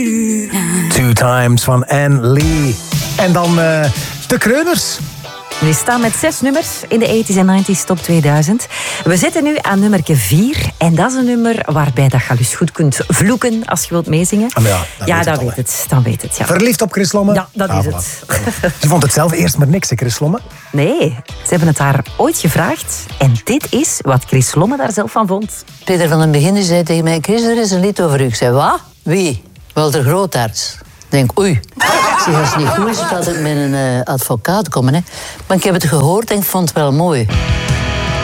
Two Times van Anne Lee. En dan de Kreuners. We staan met 6 nummers in de 80s en 90s top 2000. We zitten nu aan nummer 4. En dat is een nummer waarbij dat je dus goed kunt vloeken als je wilt meezingen. Dan weet het. Ja. Verliefd op Chris Lomme? Ja, dat is het. Ze vond het zelf eerst maar niks, hè, Chris Lomme? Nee, ze hebben het haar ooit gevraagd. En dit is wat Chris Lomme daar zelf van vond. Peter van den Begin zei tegen mij: Chris, er is een lied over u. Ik zei: wat? Wie? Walter Grootaerts. Ik denk, oei. Ik zeg, als het niet goed is, gaat het met een advocaat komen. Hè. Maar ik heb het gehoord en ik vond het wel mooi.